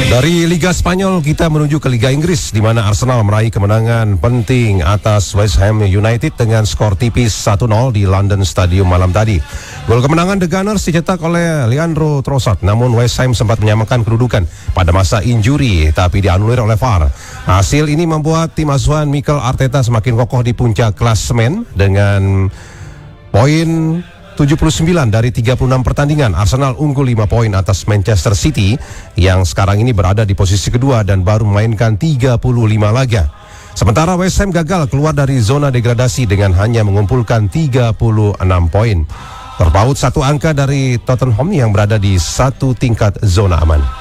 Dari Liga Spanyol kita menuju ke Liga Inggris, di mana Arsenal meraih kemenangan penting atas West Ham United dengan skor tipis 1-0 di London Stadium malam tadi. Gol kemenangan The Gunners dicetak oleh Leandro Trossard, namun West Ham sempat menyamakan kedudukan pada masa injuri tapi dianulir oleh VAR. Hasil ini membuat tim asuhan Mikel Arteta semakin kokoh di puncak klasemen dengan poin 79 dari 36 pertandingan. Arsenal unggul 5 poin atas Manchester City yang sekarang ini berada di posisi kedua dan baru memainkan 35 laga. Sementara West Ham gagal keluar dari zona degradasi dengan hanya mengumpulkan 36 poin. Terpaut satu angka dari Tottenham yang berada di satu tingkat zona aman.